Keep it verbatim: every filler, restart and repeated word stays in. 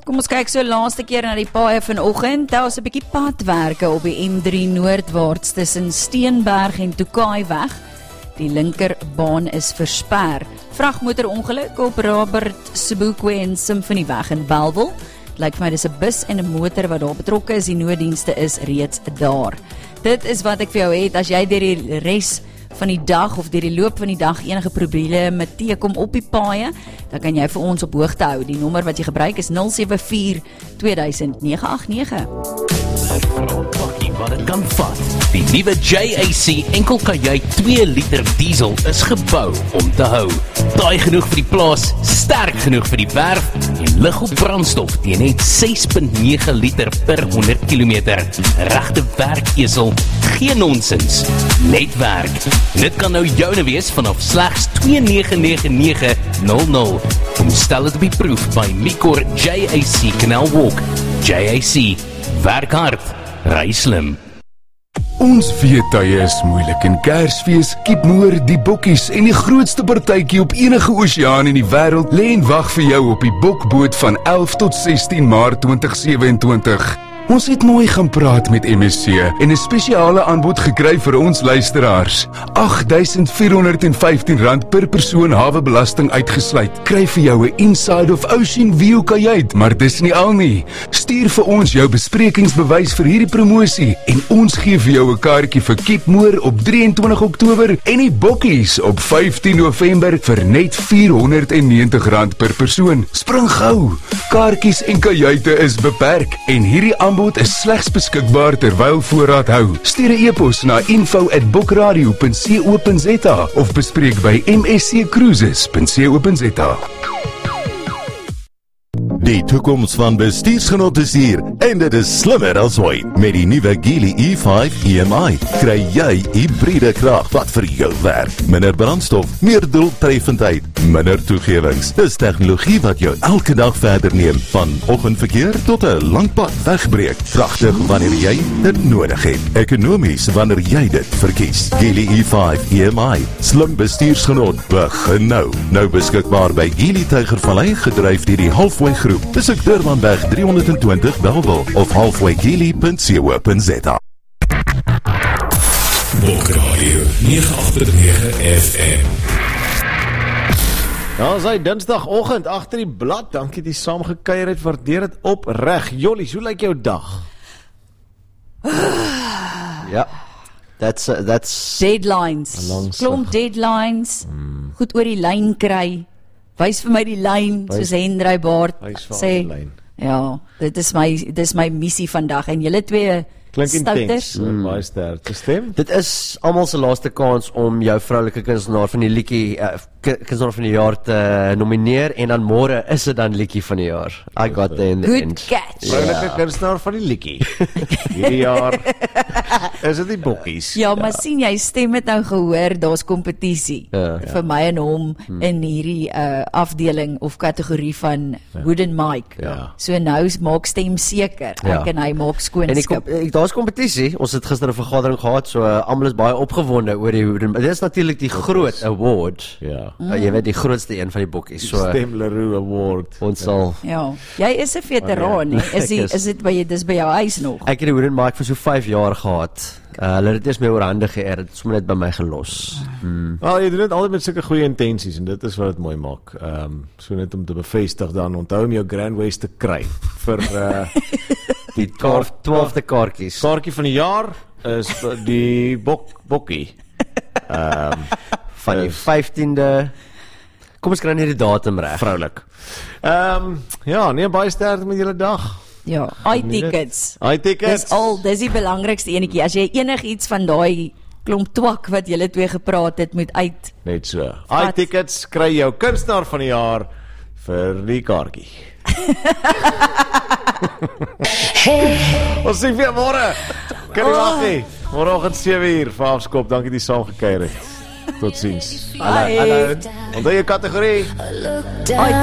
Kom ons kyk so laaste keer na die paaie vanoggend. Daar was 'n bietjie padwerke op die M drie noordwaarts tussen Steenberg en Tokaaiweg. Die linkerbaan is versper. Vragmotorongeluk op Robert Sobukwe en Symfonieweg in Bellville. Het lyk vir my dis 'n bus en 'n motor wat daar betrokke is. Die nooddienste is reeds daar. Dit is wat ek vir jou het. As jy deur die res van die dag of deur die loop van die dag enige probleme teekom op die paaie, dan kan jy vir ons op hoogte hou. Die nommer wat jy gebruik is nul sewe vier twee duisend nege agt nege. Wat het kan vat. Die nuwe J A C enkelkajuit twee liter diesel is gebou om te hou. Taai genoeg vir die plaas, sterk genoeg vir die werf en lig op brandstof teen net ses komma nege liter per honderd kilometer. Regte werkesel, geen nonsens, net werk. Dit kan nou joune wees vanaf slegs twee nege nege nege nul nul. Kom stel dit op die proef by Micor J A C Canal Walk. J A C, werk hard. Ry slim. Ons veetye is moeilik en Kersfees, Kiepmoer, die bokkies en die grootste partytjie op enige oseaan in die wêreld lê en wag vir jou op die bokboot van elf tot sestien Maart twintig sewe en twintig. Ons het mooi gaan praat met M S C en 'n spesiale aanbod gekry vir ons luisteraars. agt duisend vier honderd en vyftien rand per persoon hawebelasting uitgesluit. Kry vir jou 'n Inside of Ocean View kajuit, maar dis nie al nie. Stuur vir ons jou besprekingsbewys vir hierdie promosie en ons gee vir jou 'n kaartjie vir Kiepmoer op drie en twintig Oktober en die bokkies op vyftien November vir net vier honderd en negentig rand per persoon. Spring gou. Kaartjies en kajuite is beperk en hierdie aanbod is slegs beskikbaar terwyl voorraad hou. Stuur 'n e-pos na info at bookradio punt co punt za of bespreek by m s c cruises punt co punt za. Die toekoms van bestuursgenot is hier en dit is slimmer as ooit. Met die nuwe Geely E vyf E M I kry jy hybride krag wat vir jou werk. Minder brandstof, meer doeltreffendheid, minder toegewings. Dis tegnologie wat jou elke dag verder neem, van oggendverkeer tot 'n lang pad wegbreek. Kragtig wanneer jy dit nodig het. Ekonomies wanneer jy dit verkies. Geely E vyf E M I, slim bestuursgenot, begin nou. Nou beskikbaar by Geely Tygervallei, gedryf deur die Halfway Groep. Besoek Durbanweg drie honderd en twintig Bellville of halfway geely punt co punt za. Bookradio nege agt nege F M. Ja, ons hy dinsdagoggend agter die blad. Dankie dat jy saam gekuier het, waardeer dit opreg. Jollies, hoe lyk jou dag? Ja. That's uh, that's Deadlines. Klomp deadlines. Hmm. Goed oor die lyn kry. Wys vir my die lyn, soos Hendrey Baard sê. Ja, dit is my dit is my missie vandag en julle twee klink stouters. intens, mm. baie sterk. Te stem? Dit is almal se laaste kans om jou vroulike kunstenaar van die liedjie uh, kunstenaar van die jaar te nomineer en dan môre is dit dan liedjie van die jaar. I got the in the Good end. catch. Vroulike ja. kunstenaar van die liedjie. Hierdie jaar is dit die bokkies. Ja, maar ja. sien jy, stem het nou gehoor, daar's kompetisie Ja. vir my en hom hmm. in hierdie uh, afdeling of kategorie van ja. Wooden Mike. Ja. So nou maak stem seker. Ja. Ek en hy maak En ek, skoonskip. ek, daar's kompetisie. Ons het gister 'n vergadering gehad, so uh, almal is baie opgewonde oor die Wooden. Dit is natuurlik die groot award. Ja. Mm. Uh, jy weet die grootste een van die bokkies. So uh, Stem Leroux Award. ons sal Ja. Jy is 'n veteraan, hè? Is die, Ek is- is dit by jy dis by jou huis nog? Ek het die Wooden Mike vir so vyf jaar gehad. Uh, hulle het dit eers mee oor hande geëer, dit is sommer net by my gelos. Hmm. Wel, jy doen dit altyd met sulke goeie intensies en dit is wat dit mooi maak. Ehm um, so net om te bevestig dan, onthou om jou Grand West te kry vir uh, Die twaalf, twaalfde kaartjies. kaartjie van die jaar is die bok bokkie. Ehm um, Van die vyftiende. Kom ons kry net die datum reg. vroulik. Ehm um, ja, nee, baie sterkte met julle dag. Ja, i-tickets. I-tickets. Dis al, dis die belangrikste enetjie. As jy enigiets van daai klomp twak wat julle twee gepraat het, moet uit. Net so. I-tickets kry jou kunstenaar van die jaar vir die kaartjie. Ons sien weer môre. Kan nie wag nie. Môreoggend sewe uur vir afskop. Dankie dat jy saam gekuier het. Totsiens. Bye. Onthou jou kategorie.